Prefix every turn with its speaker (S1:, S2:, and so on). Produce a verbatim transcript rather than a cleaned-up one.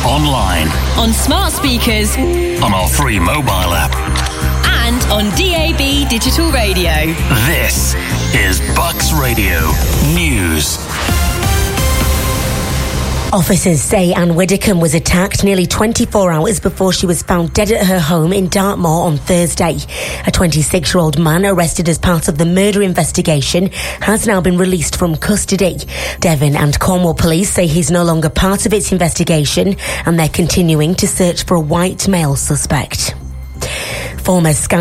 S1: online,
S2: on smart speakers,
S1: on our free mobile app,
S2: and on D A B digital radio.
S1: This is Bucks Radio News.
S3: Officers say Anne Widdicombe was attacked nearly twenty-four hours before she was found dead at her home in Dartmoor on Thursday. A twenty-six-year-old man arrested as part of the murder investigation has now been released from custody. Devon and Cornwall police say he's no longer part of its investigation and they're continuing to search for a white male suspect. Former Sky